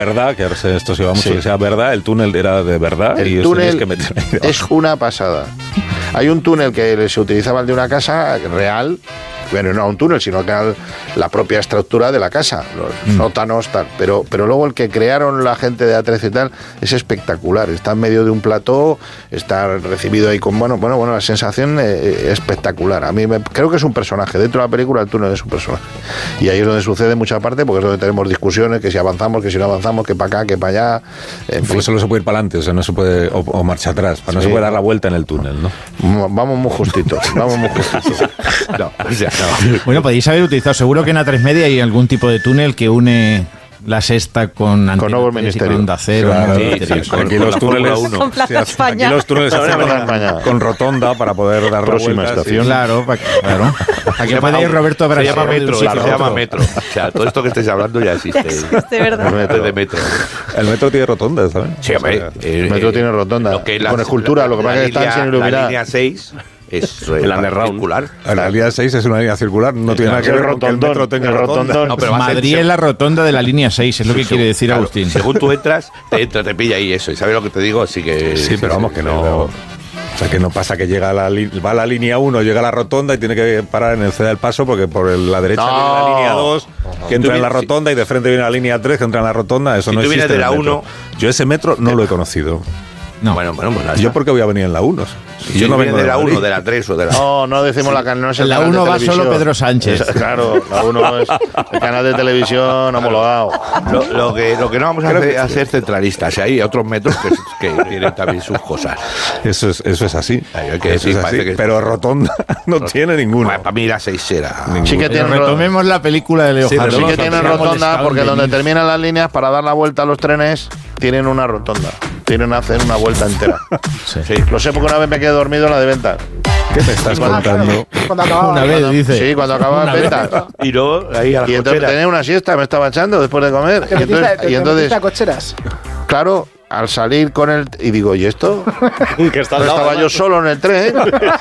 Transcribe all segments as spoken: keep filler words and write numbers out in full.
verdad, que ahora esto se va mucho, Sí. que sea verdad, el túnel era de verdad. El y túnel que meter ahí es una pasada. Hay un túnel que se utilizaba el de una casa real, bueno, no un túnel, sino que era la propia estructura de la casa, los mm. sótanos, tal. Pero, pero luego el que crearon la gente de A trece y tal es espectacular. Está en medio de un plató, está recibido ahí con, bueno, bueno, bueno, la sensación eh, espectacular. A mí me, creo que es un personaje. Dentro de la película el túnel es un personaje. Y ahí es donde sucede mucha parte, porque es donde tenemos discusiones, que si avanzamos, que si no avanzamos, que para acá, que para allá. En fin. Solo se puede ir para adelante, o sea, no se puede, o, o marcha atrás, para no sí. se puede dar la vuelta en el túnel, ¿no? Vamos muy justitos, vamos muy justitos. No, o sea, no. Bueno, podéis haber utilizado, seguro que en A tres Media hay algún tipo de túnel que une la Sexta con con Nuevo Ministerio, Onda Cero. Claro, sí, sí, sí, con, aquí, con los túneles, uno. Con Plaza Sí, España. Aquí los túneles se hacen con rotonda para poder dar próxima la vuelta, estación. Sí. Claro, pa, claro. Aquí puede ir Roberto Brasero. Se llama metro, se claro, se llama metro. O sea, todo esto que estáis hablando ya existe. Ya existe, ¿verdad? El metro de metro. El metro tiene rotonda, ¿sabes? Sí, hombre. O sea, el metro eh, tiene rotonda. Lo que con la, escultura, la, lo que pasa es que están sin iluminar. La línea seis es el underground. Circular. La línea seis es una línea circular, no tiene nada que ver con que el metro tenga rotonda. No, pero Madrid es la rotonda de la línea seis, es lo que quiere decir claro, Agustín. Según tú entras, te entra, te pilla ahí eso. ¿Y sabes lo que te digo? Así que sí, pero vamos que no. O sea, que no pasa que llega a la, va a la línea uno, llega a la rotonda y tiene que parar en el C del Paso porque por el, la derecha no. viene la línea dos, que entra en la rotonda, y de frente viene la línea tres, que entra en la rotonda. Eso si no tú existe. Vienes de la uno, yo ese metro no lo he conocido. No. Bueno, bueno, bueno. ¿Yo por qué voy a venir en la uno? Si yo no vengo de la uno, de la tres o de la... No, no decimos la canal, no es el la canal uno de va televisión. solo Pedro Sánchez. Es, claro, la uno es el canal de televisión homologado. Lo, lo, que, lo que no vamos a hacer es ser centralistas. Hay otros metros que, que tienen también sus cosas. Eso es, eso es así. Hay que decir, es así. que pero es rotonda no Rot- tiene ninguna. Bueno, para mí la seis era. Sí que tiene retomemos la película de Leo sí, Harlem. sí que tienen rotonda porque donde terminan las líneas para dar la vuelta a los trenes tienen una rotonda. Tienen que hacer una vuelta entera. Sí. Sí, lo sé porque una vez me quedé dormido en la de venta. ¿Qué me estás contando? Cuando acababa. Una vez, dice. Sí, cuando acababa Una en vez. venta. Y luego ahí a la Y entonces tenía una siesta, me estaba echando después de comer. ¿Te Y metiste, entonces, te, y entonces te metiste a cocheras? claro, al salir con el... Y digo, ¿y esto? que está al Pero lado, estaba yo solo en el tren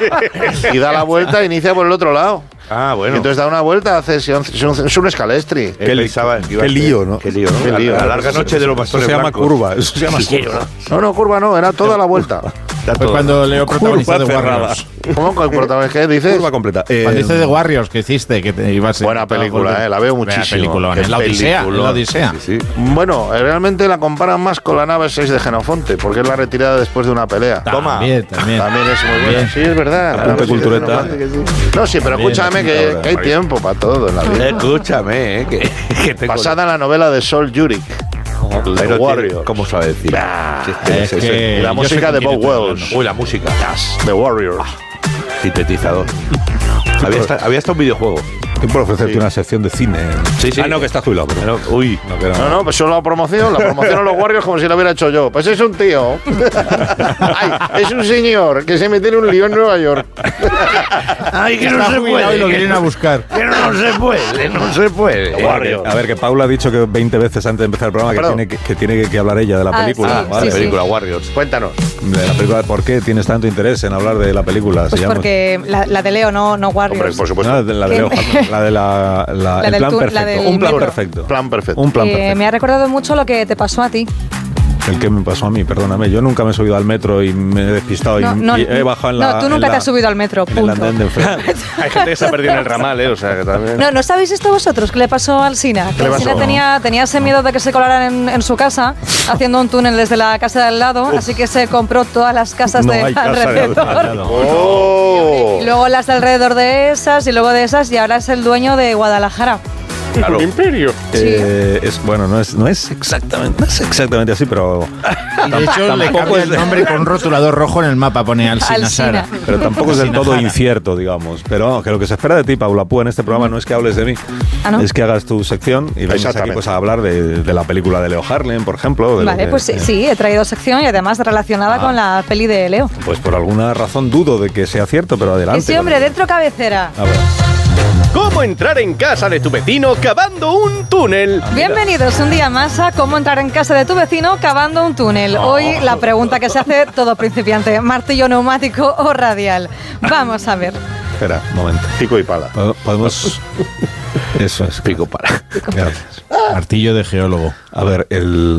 y da la vuelta e inicia por el otro lado. Ah, bueno. Y entonces da una vuelta, hace, es un, es un escalestri. Qué, pensaba, que iba qué a lío, ¿no? Qué lío, ¿no? Qué lío. La, la larga noche de los Eso pastores se llama blancos. curva. Eso se llama curva. No, no, curva no, era toda la vuelta. Está Fue todo. cuando Leo protagonizó Curva The cerrada. Warriors. ¿Cómo que el protagonista? ¿Qué dices? Curva completa. Eh, Cuando dice The Warriors, que hiciste, que te ibas a... Buena película, eh, la veo muchísimo. Película, Qué es la Odisea, es peliculón. la Odisea. Sí, sí. Bueno, realmente la comparan más con la nave seis de Genofonte, porque es la retirada después de una pelea. Toma. También, también. También es muy buena. Bien. Sí, es verdad. la Apunte nave seis de cultureta. Genofonte. No, sí, pero Bien, escúchame bien, que, bien. que hay tiempo para todo en la vida. Escúchame, eh, que, que tengo... Basada en la novela de Sol Yurik. Pero The tiene- Warriors. ¿Cómo sabe decir? Nah, Si es que es es- es- que- Y la yo música sé de con Bob quién estoy Wells. Uy, la música. The Warriors. Sintetizador. había, hasta, había hasta un videojuego. ¿Quién puede ofrecerte Sí. una sección de cine? Sí, sí. Ah, no, que está jubilado. Pero... Pero, uy. No, que era- No, no, pues solo la promoción, la promoción a los Warriors como si la hubiera hecho yo. Pues es un tío. Ay, es un señor que se mete en un lío en Nueva York. Ay, que Está jubilado y lo quieren a buscar. Que no se puede, no se puede. Warriors. A ver, que Paula ha dicho que veinte veces antes de empezar el programa que Perdón. tiene que, que tiene que, que hablar ella de la Ah, película. sí, Vale. La sí, película Warriors. Cuéntanos. De la película, ¿por qué tienes tanto interés en hablar de la película? Pues Se llama- porque la, la de Leo, no, no Warriors. Hombre, por supuesto. No, de la de Leo Harlem, la de la, la- La el del plan tour- la perfecto. del Un plan metro. perfecto. Plan perfecto. Un plan Eh, perfecto. me ha recordado mucho lo que te pasó a ti. El que me pasó a mí, perdóname. Yo nunca me he subido al metro y me he despistado No, y, no, y he bajado en la. no, tú en nunca la- te has subido al metro, en el punto. andén de enfrente. Hay gente que se ha perdido en el ramal, ¿eh? O sea, que también... No, ¿no sabéis esto vosotros? ¿Qué le pasó al Sina? Que le el Sina pasó? tenía, tenía ese miedo de que se colaran en, en su casa, haciendo un túnel desde la casa de al lado, así que se compró todas las casas No de hay casa de al alrededor. lado. ¡Oh! Y luego las de alrededor de esas, y luego de esas, y ahora es el dueño de Guadalajara. Claro. Un imperio. Eh, es, bueno, no es, no es exactamente, no es exactamente así, pero Y de hecho le tampoco cambia es el de- nombre con un rotulador rojo en el mapa, pone Alsina Alsina. Sara. pero tampoco es del todo Sinajara. incierto, digamos. Pero vamos, que lo que se espera de ti, Paula Púa, en este programa no es que hables de mí, Ah, ¿no? es que hagas tu sección y vengas aquí Exactamente. pues, a hablar de, de la película de Leo Harlem, por ejemplo. de lo Vale, que- pues sí, eh, sí, he traído sección y además relacionada Ah. con la peli de Leo. Pues por alguna razón dudo de que sea cierto, pero adelante. Y sí, hombre, dentro cabecera. A ver. ¿Cómo entrar en casa de tu vecino cavando un túnel? Bienvenidos un día más a Cómo entrar en casa de tu vecino cavando un túnel. Hoy la pregunta que se hace todo principiante, ¿martillo neumático o radial? Vamos a ver. Espera, un momento. Pico y pala. ¿Pod- ¿Podemos, Eso es. Pico para. Gracias. Martillo de geólogo. A ver, el